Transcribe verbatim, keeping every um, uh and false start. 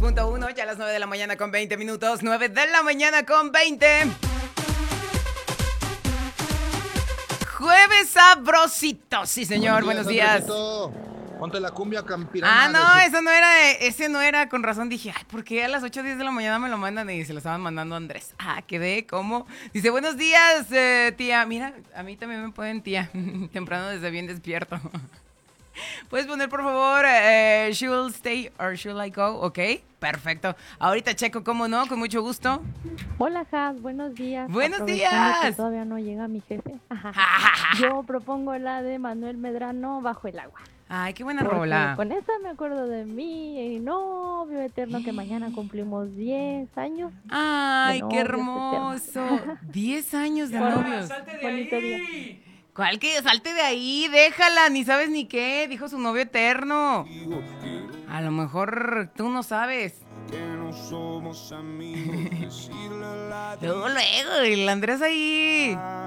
punto uno, ya a las nueve de la mañana con veinte minutos. nueve de la mañana con veinte. Jueves sabrosito, sí señor, buenos días. Buenos días. Ponte la cumbia campirana. Ah, no, eso no era, ese no era, con razón dije, ay, ¿por qué a las ocho o diez de la mañana me lo mandan? Y se lo estaban mandando a Andrés. Ah, quedé, ¿cómo? Dice, buenos días, eh, tía. Mira, a mí también me pueden tía, temprano desde bien despierto. ¿Puedes poner, por favor, eh, should stay or should I go? Ok, perfecto. Ahorita checo, ¿cómo no? Con mucho gusto. Hola, Has, buenos días. Buenos Aprovechando días. que todavía no llega mi jefe. Yo propongo la de Manuel Medrano, Bajo el agua. Ay, qué buena Porque rola. con esa me acuerdo de mí, novio eterno, que mañana cumplimos diez años. Ay, de qué novios hermoso. diez años de Por- novios. Bonito día. ¿Cuál que? Salte de ahí, déjala, ni sabes ni qué, dijo su novio eterno. A lo mejor tú no sabes. Luego, luego, el Andrés ahí